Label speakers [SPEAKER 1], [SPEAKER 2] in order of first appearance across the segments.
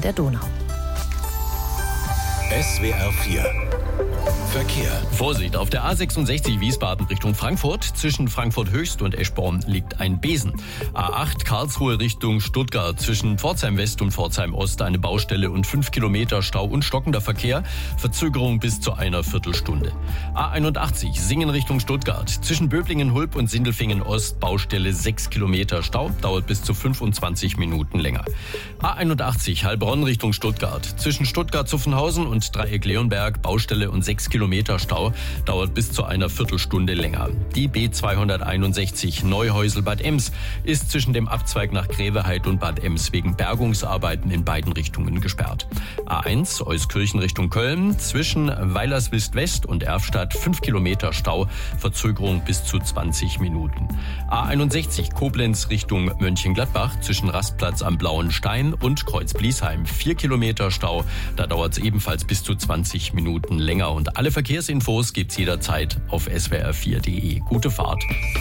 [SPEAKER 1] der Donau.
[SPEAKER 2] SWR 4 Verkehr.
[SPEAKER 3] Vorsicht, auf der A66 Wiesbaden Richtung Frankfurt. Zwischen Frankfurt Höchst und Eschborn liegt ein Besen. A8 Karlsruhe Richtung Stuttgart. Zwischen Pforzheim West und Pforzheim Ost eine Baustelle und 5 Kilometer Stau und stockender Verkehr. Verzögerung bis zu einer Viertelstunde. A81 Singen Richtung Stuttgart. Zwischen Böblingen-Hulb und Sindelfingen Ost Baustelle 6 Kilometer Stau. Dauert bis zu 25 Minuten länger. A81 Heilbronn Richtung Stuttgart. Zwischen Stuttgart-Zuffenhausen und Dreieck-Leonberg Baustelle und 6 Kilometer Stau, dauert bis zu einer Viertelstunde länger. Die B261 Neuhäusel-Bad Ems ist zwischen dem Abzweig nach Greveheid und Bad Ems wegen Bergungsarbeiten in beiden Richtungen gesperrt. A1 Euskirchen Richtung Köln, zwischen Weilerswist West und Erfstadt 5 Kilometer Stau, Verzögerung bis zu 20 Minuten. A61 Koblenz Richtung Mönchengladbach, zwischen Rastplatz am Blauen Stein und Kreuz-Bliesheim 4 Kilometer Stau, da dauert es ebenfalls bis zu 20 Minuten länger. Und alle Verkehrsinfos gibt's jederzeit auf swr4.de. Gute Fahrt.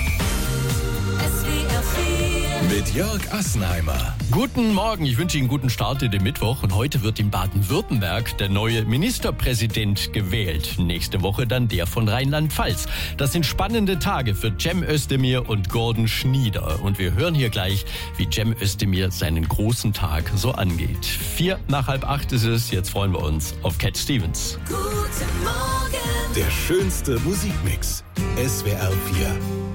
[SPEAKER 2] Mit Jörg Assenheimer.
[SPEAKER 3] Guten Morgen, ich wünsche Ihnen einen guten Start in den Mittwoch. Und heute wird in Baden-Württemberg der neue Ministerpräsident gewählt. Nächste Woche dann der von Rheinland-Pfalz. Das sind spannende Tage für Cem Özdemir und Gordon Schnieder. Und wir hören hier gleich, wie Cem Özdemir seinen großen Tag so angeht. 7:45 ist es. Jetzt freuen wir uns auf Cat Stevens.
[SPEAKER 4] Guten Morgen.
[SPEAKER 2] Der schönste Musikmix. SWR 4.